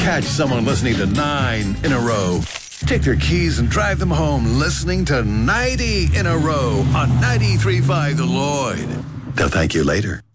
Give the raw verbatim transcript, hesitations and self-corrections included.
Catch someone listening to nine in a row. Take their keys and drive them home listening to ninety in a row on ninety-three point five The Lloyd. They'll thank you later.